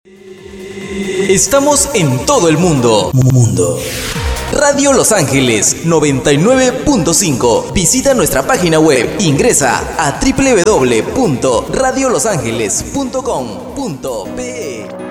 Estamos en todo el mundo. Radio Los Ángeles 99.5. Visita nuestra página web. Ingresa a www.radiolosangeles.com.pe.